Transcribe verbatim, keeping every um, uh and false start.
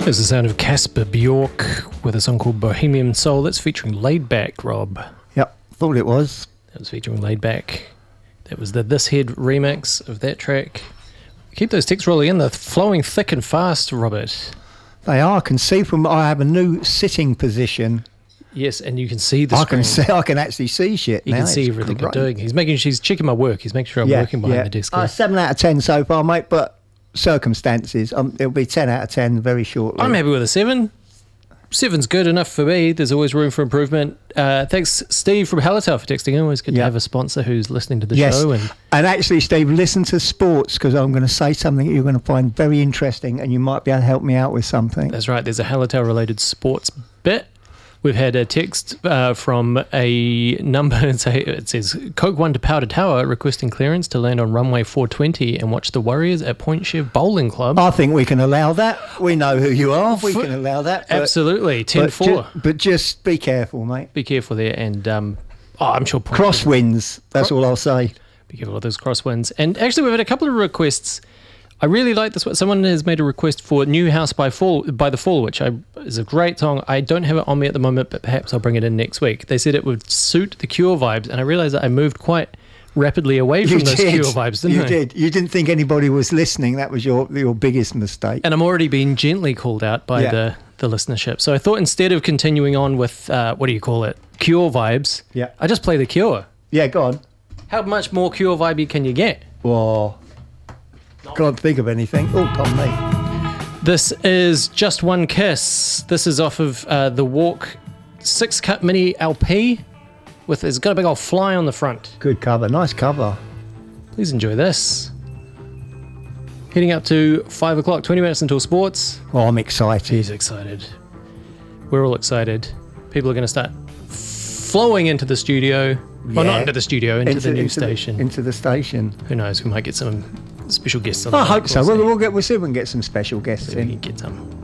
There's the sound of Casper Bjork with a song called Bohemian Soul. That's featuring Laid Back, Rob. Yep, thought it was. That was featuring Laid Back. That was the This Head remix of that track. Keep those texts rolling in. They're flowing thick and fast, Robert. They are. I can see from. I have a new sitting position. Yes, and you can see the I screen. can see. I can actually see shit. You now. can see It's everything great. I'm doing. He's making. She's checking my work. He's making sure I'm yeah, working behind yeah. the desk. Uh, here. seven out of ten so far, mate. But circumstances, um, it'll be ten out of ten very shortly. I'm happy with a seven. Seven's good enough for me. There's always room for improvement. Uh, thanks, Steve from Hallertau, for texting in. Always good Yeah. to have a sponsor who's listening to the Yes. show. And And actually, Steve, listen to sports, because I'm going to say something that you're going to find very interesting, and you might be able to help me out with something. that's right. There's a Hallertau related sports bit. We've had a text uh, from a number. It says, Coke One to Powder Tower requesting clearance to land on runway four twenty and watch the Warriors at Point Chev Bowling Club. I think we can allow that. We know who you are. We can allow that. But, Absolutely. ten but, four. ju- but just be careful, mate. Be careful there. And um, oh, I'm sure Point Chev- Crosswinds. That's all I'll say. Be careful of those crosswinds. And actually, we've had a couple of requests. I really like this one. Someone has made a request for New House by Fall by the Fall, which I, is a great song. I don't have it on me at the moment, but perhaps I'll bring it in next week. They said it would suit the Cure vibes, and I realised that I moved quite rapidly away from You those did. Cure vibes, didn't you I? did. You didn't think anybody was listening. That was your your biggest mistake. And I'm already being gently called out by Yeah. the, the listenership. So I thought instead of continuing on with, uh, what do you call it, Cure vibes, Yeah. I just play the Cure. Yeah, go on. How much more Cure vibey can you get? Well, can't think of anything. Oh, pardon me. This is Just One Kiss. This is off of uh, the Walk six cut mini L P. With it's got a big old fly on the front. Good cover. Nice cover. Please enjoy this. Heading up to five o'clock, twenty minutes until sports. Oh, I'm excited. He's excited. We're all excited. People are going to start flowing into the studio. Well, Yeah. not into the studio, into, the new into station. into the station. Who knows? We might get some special guests on the I line, hope of so. course, We'll, eh? we'll get. We'll see if we can get some special guests See if we in. can get some.